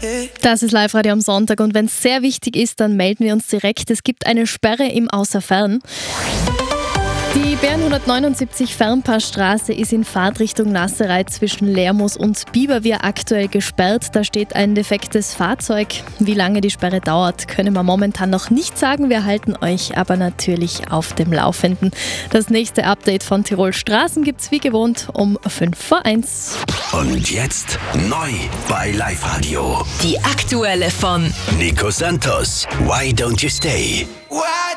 Das ist Live-Radio am Sonntag und wenn es sehr wichtig ist, dann melden wir uns direkt. Es gibt eine Sperre im Außerfern. Die Bern 179 Fernpassstraße ist in Fahrtrichtung Nasserei zwischen Lermoos und Biberwier aktuell gesperrt. Da steht ein defektes Fahrzeug. Wie lange die Sperre dauert, können wir momentan noch nicht sagen. Wir halten euch aber natürlich auf dem Laufenden. Das nächste Update von Tirol Straßen gibt's wie gewohnt um 5:01. Und jetzt neu bei Live-Radio. Die aktuelle von Nico Santos, Why Don't You Stay?